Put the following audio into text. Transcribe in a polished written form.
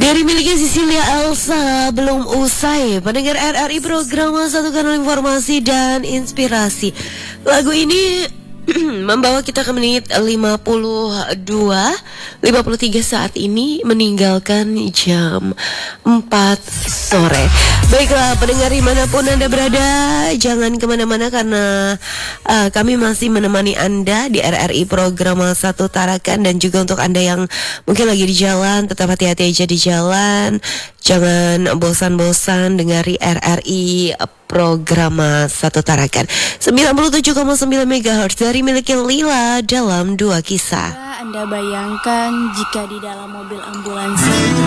Dari miliknya Sisilia Elsa belum usai. Pendengar RRI program Satu Kanal Informasi dan Inspirasi. Lagu ini membawa kita ke menit 53 saat ini, meninggalkan jam 4 sore. Baiklah pendengar dimanapun Anda berada, jangan kemana-mana karena kami masih menemani Anda di RRI program Satu Tarakan. Dan juga untuk Anda yang mungkin lagi di jalan, tetap hati-hati aja di jalan. Jangan bosan-bosan dengari RRI program Satu Tarakan 97,9 MHz dari miliknya Lila dalam dua kisah. Anda bayangkan jika di dalam mobil ambulans